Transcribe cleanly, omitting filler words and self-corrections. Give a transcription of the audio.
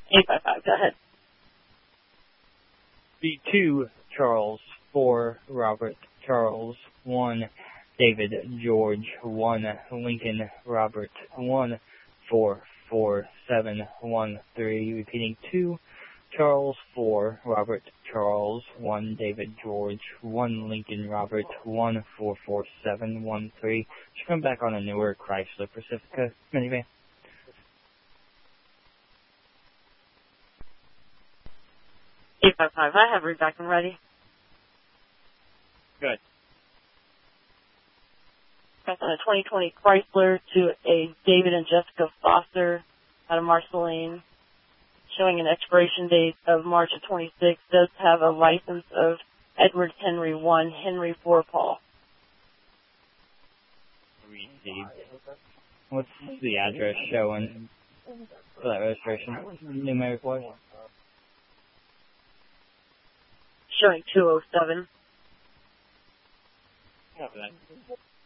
855, go ahead. B2 Charles, 4 Robert Charles, 1 David George, 1 Lincoln Robert, 1 4 4 7 1 3. Repeating 2 Charles, 4 Robert Charles, 1 David George, 1 Lincoln Robert, 1 4 4 7 1 3. Should come back on a newer Chrysler Pacifica minivan. Eight five five. I have read back and ready. Good. That's on a 2020 Chrysler to a David and Jessica Foster out of Marceline, showing an expiration date of March of 26. Does have a license of Edward Henry 1, Henry 4 Paul. Received. What's the address showing for that registration? Numeric wise? Showing 207. Copy that.